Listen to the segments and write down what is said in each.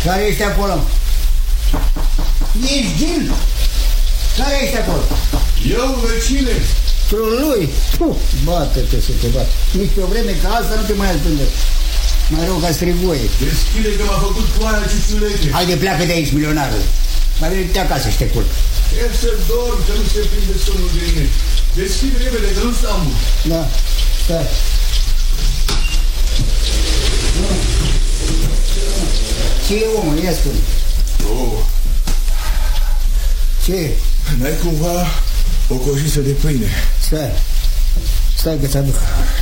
Care ești acolo? Ești Gil? Care ești acolo? Eu, vecine. Trul lui? Bate-te să te bat. Nici pe o vreme ca asta nu te mai ascunde. Mai rău ca strigoie. Deschide că m-a făcut ploaia ciuciulete. Haide, pleacă de aici, milionarul. Mai vine-te acasă și te culp. E să dorm, că nu se prinde somnul de mine. Deschide repede, că nu stau mult. Da, stai. Ce e, omul? Ia spune. Ce e? N-ai cumva o cojiță de pâine? Stai că ți-aduc.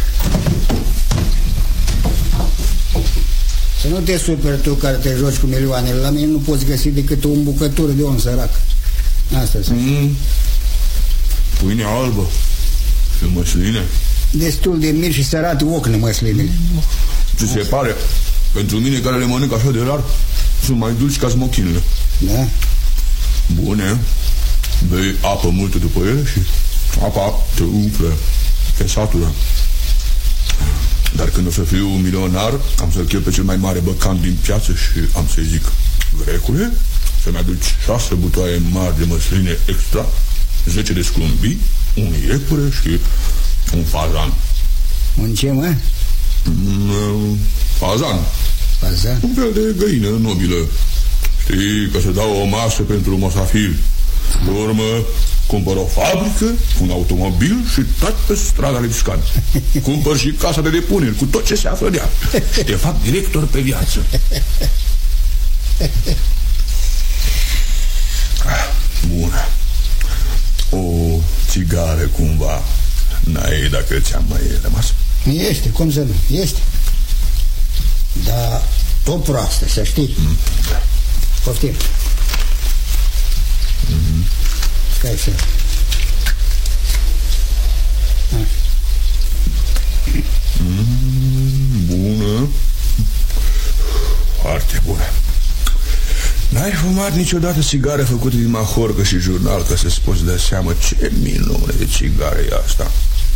Să nu te superi tu care te joci cu milioanele. La mine nu poți găsi decât o îmbucătură de om sărac. Asta să Pâine albă și măsline. Destul de mici și sărate ocne măslinele. Ți se pare? Pentru mine care le mănânc așa de rar, sunt mai dulci ca smochinile. Da? Bune. Bei apă multă după ele și apa te umple, te satură. Dar când o să fiu milionar, am să-l chem pe cel mai mare băcan din piață și am să-i zic: grecule, să-mi aduci 6 butoaie mari de măsline extra, 10 de sclumbii, un iepure și un fazan. Un ce, mă? Fazan. Fazan? Un fel de găină nobilă. Știi că se dau o masă pentru mosafiri. Pe urmă cumpăr o fabrică, un automobil și tot pe strada Lipscan. Cumpăr și casa de depuneri cu tot ce se află de ea. Și te fac director pe viață. Bună. O țigară cumva n-ai dacă ți-am mai rămas? Este, cum să nu, este. Dar tot proastă, să știi. Poftim. Stai să... Bună. Foarte bună. N-ai fumat niciodată țigară făcută din mahorcă și jurnal, ca să-ți poți da seama ce minune de țigară e asta?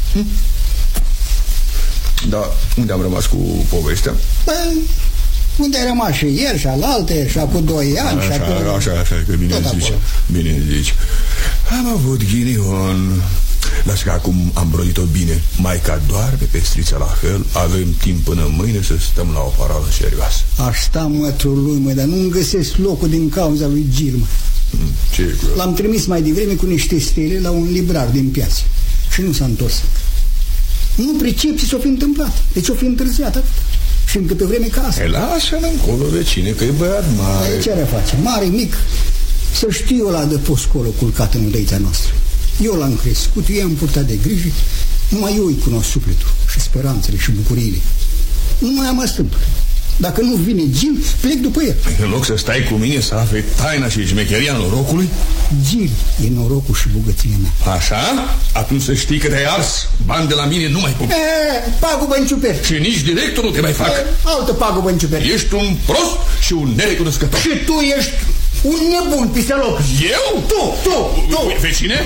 Dar unde am rămas cu povestea? Unde ai rămas și ieri și alalte și acum 2 ani și acum... Așa, că bine zici. Bine zici. Am avut ghinion. Dar că acum am brodit-o bine. Maica doarme, pestrița la fel. Avem timp până mâine să stăm la o parală serioasă. Aș sta mătrul lui, mă, dar nu-mi găsesc locul din cauza lui Gil, mă. Ce e cu el? L-am trimis mai devreme cu niște stele la un librar din piață și nu s-a întors. Nu pricep ce s-o fi întâmplat. Deci o fi întârziat atât. Și încă pe vreme ca asta. Lasă-l încolo, vecine, că e băiat mare. Ce are face? Mare, mic. Să știu eu la adăpost colo culcat în udăița noastră. Eu l-am crescut, eu i-am purtat de grijă. Numai eu îi cunosc sufletul și speranțele și bucuriile. Nu mai am astâmpă. Dacă nu vine Gil, plec după el. În loc să stai cu mine să afli taina și șmecheria norocului? Gil e norocul și bogăția mea. Așa? Atunci să știi că te-ai ars. Bani de la mine nu mai pun. Pagubă în ciuperci. Și nici director nu te mai fac. Altă pagubă în ciuperci. Ești un prost și un nerecunoscător. Și tu ești un nebun, piseloc. Eu? Tu. Vecine?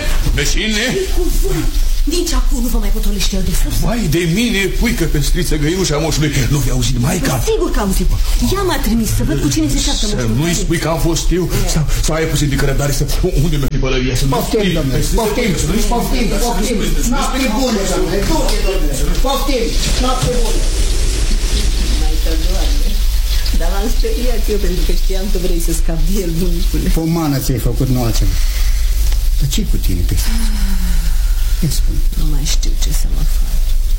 Nici acum nu vă mai potolește el de sus. Vai de mine, puică pestriță găinușa moșului. Nu fi auzit maica? Sigur că am auzit. Ea m-a trimis să văd cu cine se ceartă moșului. Să nu-i spui că am fost eu. Sau ai puțin de cărăbdare să... Unde mi-a fi pălăria? Poftim, domnule. Poftim. Noapte bună, domnule. Poftim. Noapte bună. Maica doarme. Dar m-am speriat eu pentru că știam că vrei să scapi de el, bunicule. Pomană ți-ai făcut, nu altceva. Dar ce-i cu tine, pestriță? Nu mai știu ce să mă fac.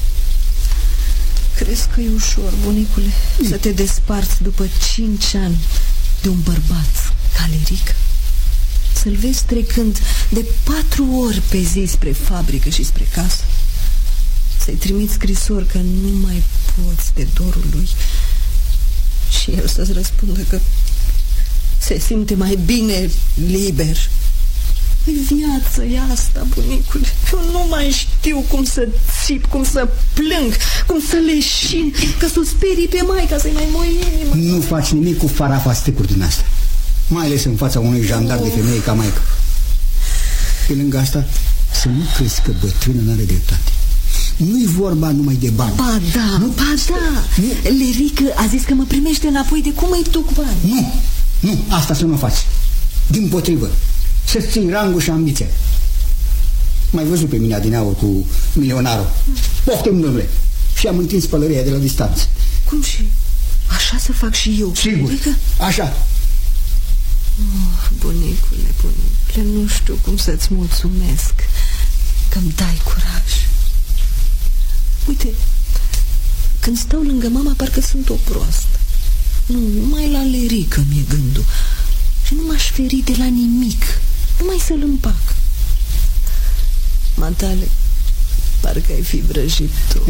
Crezi că e ușor, bunicule, să te desparți după 5 ani de un bărbat caleric? Să-l vezi trecând de 4 ori pe zi spre fabrică și spre casă? Să-i trimiți scrisori că nu mai poți de dorul lui și el să-ți răspundă că se simte mai bine liber. Viață e asta, bunicule. Eu nu mai știu cum să țip, cum să plâng, cum să leșin, că să o sperii pe maica să-i mai moi inima. Nu faci nimic cu farafastecuri din asta, mai ales în fața unui jandar de femeie ca maica. Pe lângă asta, să nu crezi că bătrână n-are dreptate. Nu-i vorba numai de bani. Ba da, nu, ba da. Lerică a zis că mă primește înapoi, de cum îi duc bani? Nu, asta să nu faci. Dimpotrivă, să-ți ții rangul și ambiția. M-ai văzut pe mine adineauri cu milionarul. Poftim, domnule. Și am întins pălăria de la distanță. Cum și așa să fac și eu? Sigur, Lerică? așa. Bunicule, nu știu cum să-ți mulțumesc că-mi dai curaj. Uite, când stau lângă mama, parcă sunt o proastă. Nu, numai la Lerică mi-e gândul. Și nu m-aș feri de la nimic, numai să-l împac. Matale, parcă ai fi vrăjit tot.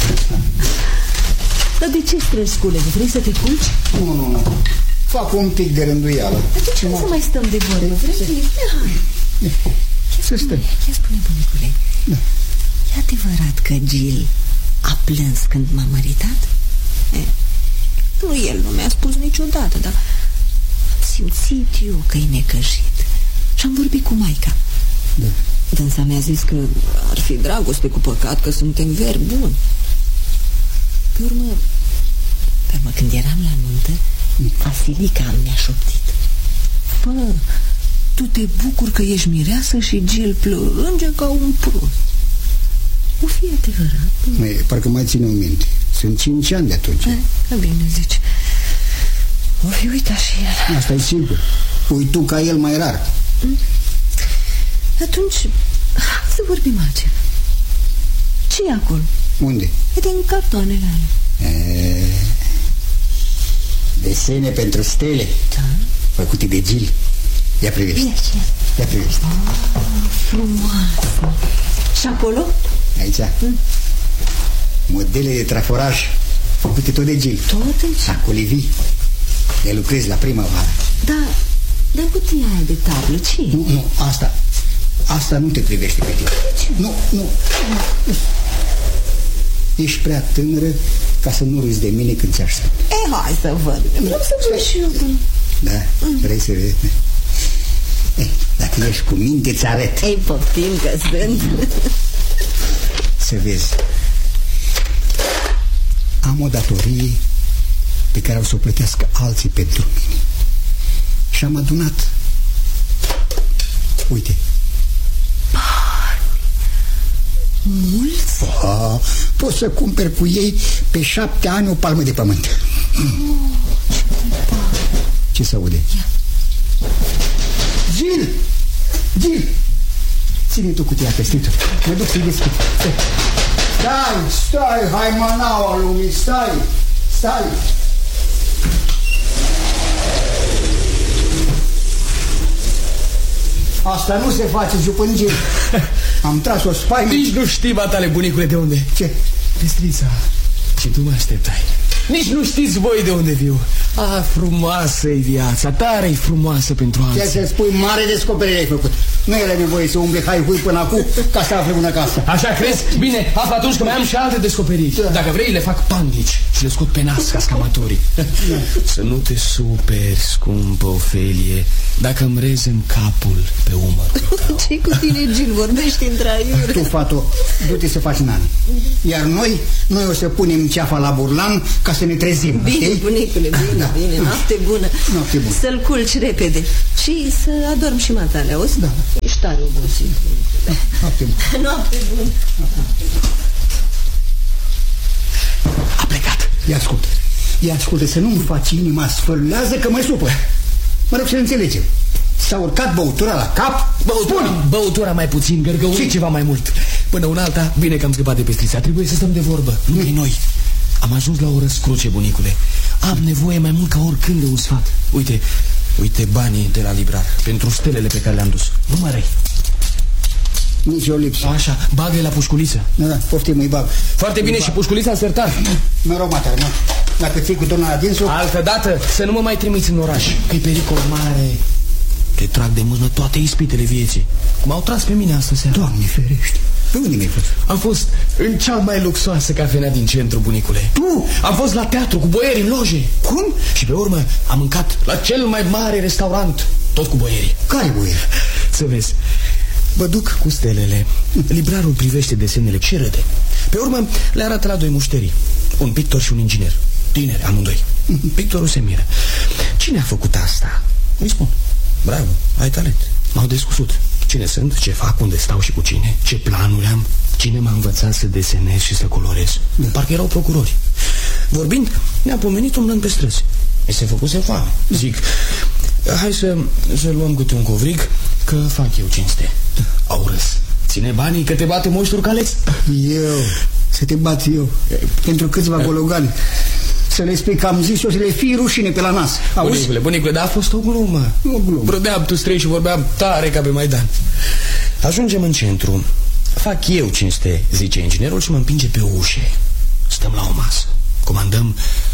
Dar de ce strângi sculele? Vrei să te culci? Nu. Fac un pic de rânduială. De ce nu să mai stăm de vorbă? Vrei? Să stăm. Ia spune, bunicule, da. E adevărat că Gil a plâns când m-a măritat? Nu, el nu mi-a spus niciodată, dar am simțit eu că e necăjit. Și am vorbit cu maica. Da. Dânsa mi-a zis că ar fi dragoste cu păcat, că suntem veri buni. Pe urmă, când eram la nuntă, Vasilica mi-a șoptit: Fă, tu te bucuri că ești mireasă și Gil plânge ca un prost. O fi adevărat? Parcă mai ține o minte. Sunt 5 ani de atunci. Că bine zici. O fi uitat și el. Asta e sigur. Uit tu ca el mai rar. Atunci să vorbim altceva. Ce e acolo? Unde? E din cartoanele alea. Desene pentru stele. Da. Făcute de Gil. Ia privește. Ia privește. Frumoasă. Și acolo? Aici. Modele de traforaj făcute tot de Gil. Tot de Gil. Acolo le lucrezi la primăvară. Da, dar cutia aia de tablă, ce? Nu, asta nu te privește pe tine. Nu. Ești prea tânără ca să nu râzi de mine când ți-aș spune. Hai să văd. Vreau să văd și eu. Da, vrei să vezi? Dacă ești cu minte, ți arăt. Poftim că sunt. Să vezi. Am o datorie pe care o să o plătească alții pentru mine. Și am adunat. Uite. Mulți? Poți să cumperi cu ei pe 7 ani o palmă de pământ. Ce se aude? Gil! Ține tu cutia peste tu. Mă duc să-i deschid. Stai, hai manaua lumii, stai. Asta nu se face, jupângil. Am tras o spaimă. Nici nu știi, matale, bunicule, de unde. Ce? Pestrița. Și tu mă așteptai. Nici nu știți voi de unde viu. Frumoasă-i viața, tare-i frumoasă pentru alții. Ce să spui, mare descoperire ai făcut. Nu era nevoie să umble hai-hui până acum ca să afle una casă. Așa crezi? Bine, află atunci că mai am și alte descoperiri. Da. Dacă vrei, le fac pandici și le scot pe nas ca scamatorii. Să nu te superi, scumpă Ofelie, dacă îmi rezi în capul pe umărul tău. Ce-i cu tine, Gil? Vorbești între aiuri. Tu, fato, du-te să faci nani. Iar noi o să punem ceafa la burlan ca să ne trezim. Bine, bunicule, bine, noapte bună. Noapte bună. Să-l culci repede și să adorm și matale, auzi? Da. Ești tare obosit. Noapte bună. Noapte bună. A plecat. Ia ascultă, să nu-mi faci inima sfârlează că mă supă. Mă rog să înțelegem. S-a urcat băutura la cap? Băutura mai puțin, gărgăurii ceva mai mult. Până una alta, bine că am scăpat de Pestrița. Trebuie să stăm de vorbă, numai noi. Am ajuns la o răscruce, bunicule. Am nevoie mai mult ca oricând de un sfat. Uite banii de la librar pentru stelele pe care le-am dus. Numără-i. Nici o lipsă. Așa, bagă-i la pușculiță. Da, poftim, îi bag. Foarte bine, și pușculița în sertar. Mă rog, matare, dacă ții cu tona la dinsul... Altădată să nu mă mai trimiți în oraș, că-i pericol mare. Te trag de mână toate ispitele vieții. Cum au tras pe mine astă seară. Doamne ferește. Pe unde mi-ai fost? Am fost în cea mai luxoasă cafenea din centru, bunicule. Tu? Am fost la teatru cu boieri în loje. Cum? Și pe urmă am mâncat la cel mai mare restaurant, tot cu boierii. Care boieri? Să vezi. Mă duc cu stelele. Librarul privește desenele și râde. Pe urmă le arată la doi mușterii, un pictor și un inginer, tineri amândoi. Pictorul se miră. Cine a făcut asta? Îi spun: bravo, ai talent. M-au descusut. Cine sunt, ce fac, unde stau și cu cine, ce planuri am, cine m-a învățat să desenez și să colorez. Parcă erau procurori. Vorbind, ne-a pomenit umblând pe străzi. Mi se făcuse foame. Zic: hai să luăm câte un covrig, că fac eu cinste. Au râs. Ține banii că te bate moș Turcaleț. Eu? Să te bat eu? Pentru câțiva gologani? Să le spui că am zis eu, să le fii rușine pe la nas. Auzi? Bunicule, dar a fost o glumă. O glumă. Brădeam tu străi și vorbeam tare ca pe Maidan. Ajungem în centru. Fac eu cinste, zice inginerul, și mă împinge pe ușe. Stăm la o masă. Comandăm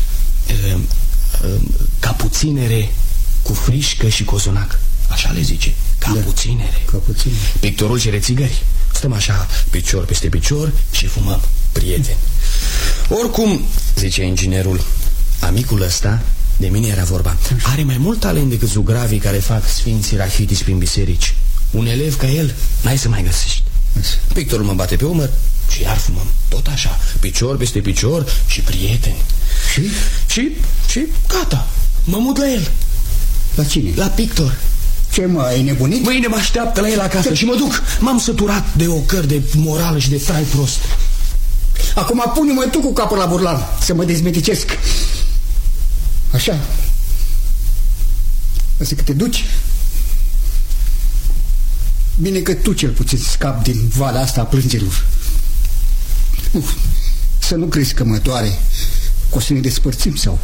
capuținere cu frișcă și cozonac. Așa le zice, capuținere. Capuținere. Pictorul cere țigări. Stăm așa, picior peste picior și fumăm, prieteni. Oricum, zice inginerul, amicul ăsta, de mine era vorba, are mai mult talent decât zugravii care fac sfinții rachitis prin biserici. Un elev ca el n-ai să mai găsești. Pictorul mă bate pe umăr și iar fumăm. Tot așa, picior peste picior și prieteni. Și gata, mă mut la el. La cine? La pictor. Ce, mă, ai nebunit? Mâine mă așteaptă la el acasă și mă duc. M-am săturat de ocări de morală și de trai prost. Acum pune-mă tu cu capul la burlan, să mă dezmeticesc. Așa. Asta că te duci. Bine că tu cel puțin scapi din valea asta a plângerilor. Să nu crezi că mă doare, că o să ne despărțim sau...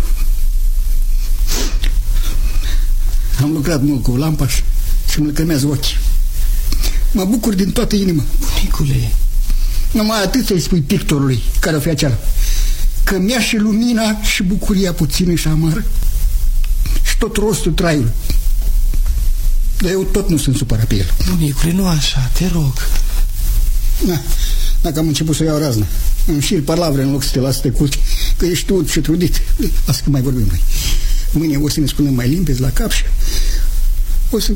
Am lucrat mult cu lampa și mă lăcrămează ochii. Mă bucur din toată inima. Bunicule, numai atât să-i spui pictorului care o fea cealaltă, că mi-a și lumina și bucuria puțină și amară și tot rostul traiului. Dar eu tot nu sunt supărat pe el. Bunicule, nu așa, te rog. Dacă am început să iau razna, îmi șir palavre în loc să te las să te culci, că ești ud și trudit. Asta că mai vorbim noi. Mâine o să ne spunem mai limpezi la cap și o să...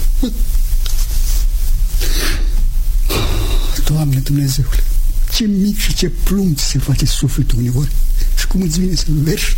Doamne Dumnezeule, ce mic și ce plumb se face sufletul uneori și cum îți vine să-l verși.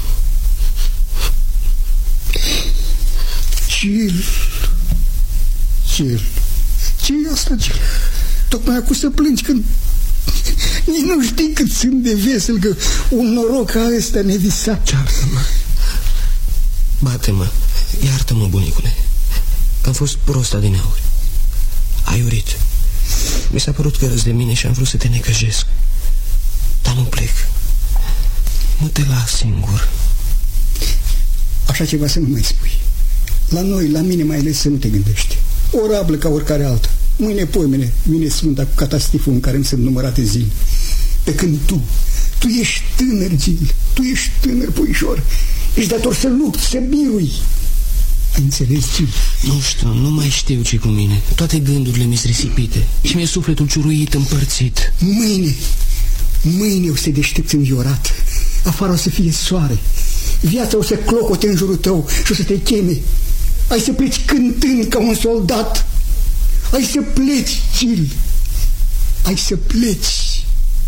Gil, ce-i asta, Gil? Tocmai acum să plângi când nici nu știi cât sunt de vesel, că un noroc ca ăsta ne visa. Ceartă-mă, bate-mă, iartă-mă, bunicule, că am fost prost adineauri. Ai urit. Mi s-a părut că râzi de mine și am vrut să te necăjesc. Dar nu plec. Nu te las singur. Așa ceva să nu mai spui. La noi, la mine mai ales, să nu te gândești. O rablă ca oricare altă. Mâine, poimene, vine Sfânta cu catastiful în care îmi sunt numărate zile. Pe când tu ești tânăr, Gil. Tu ești tânăr, puișor. Ești dator să lupți, să birui. Ai înțeles, Gil? Nu știu, nu mai știu ce cu mine. Toate gândurile mi-s risipite și mi-e sufletul ciuruit, împărțit. Mâine o să te deștepți înviorat. Afară o să fie soare. Viața o să clocote în jurul tău și o să te cheme. Ai să pleci cântând ca un soldat. Ai să pleci, Gil. Ai să pleci.